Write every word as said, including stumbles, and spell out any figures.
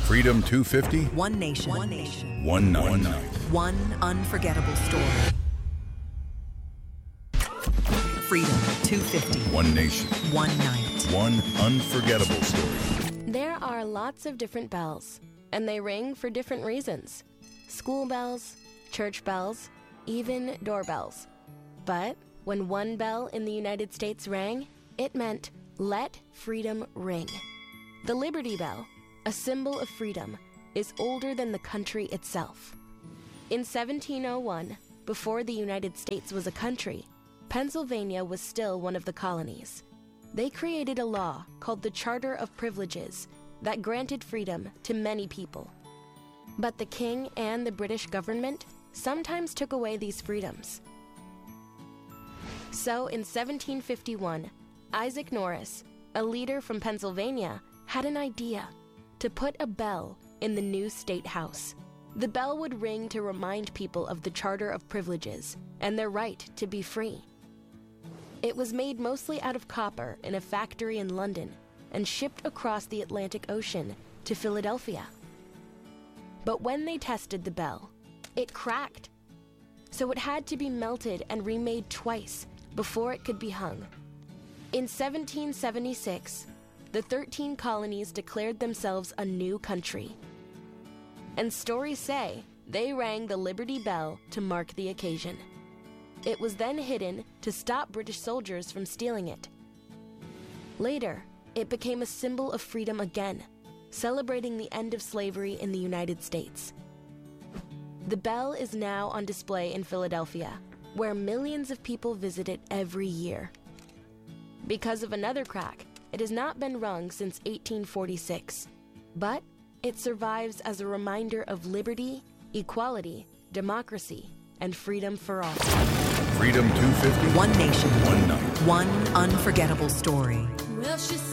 Freedom two fifty. One nation. One nation. One night. One night. One unforgettable story. Freedom two fifty. One nation. One night. One unforgettable story. There are lots of different bells, and they ring for different reasons. School bells, church bells, even doorbells. But when one bell in the United States rang, it meant, let freedom ring. The Liberty Bell, a symbol of freedom, is older than the country itself. In seventeen oh one, before the United States was a country, Pennsylvania was still one of the colonies. They created a law called the Charter of Privileges that granted freedom to many people. But the king and the British government sometimes took away these freedoms. So in seventeen fifty-one, Isaac Norris, a leader from Pennsylvania, had an idea to put a bell in the new state house. The bell would ring to remind people of the Charter of Privileges and their right to be free. It was made mostly out of copper in a factory in London and shipped across the Atlantic Ocean to Philadelphia. But when they tested the bell, it cracked. So it had to be melted and remade twice before it could be hung. In seventeen seventy-six, the thirteen colonies declared themselves a new country. And stories say they rang the Liberty Bell to mark the occasion. It was then hidden to stop British soldiers from stealing it. Later, it became a symbol of freedom again, celebrating the end of slavery in the United States. The bell is now on display in Philadelphia, where millions of people visit it every year. Because of another crack, it has not been rung since eighteen forty-six, but it survives as a reminder of liberty, equality, democracy, and freedom for all. Freedom two fifty. One nation. One night. One unforgettable story. Well, she